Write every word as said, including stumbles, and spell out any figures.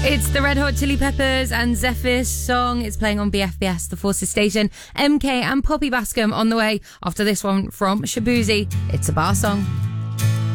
It's the Red Hot Chili Peppers and Zephyr's song. It's playing on B F B S, the Forces Station. M K and Poppy Bascom on the way after this one from Shaboozey. It's a bar song.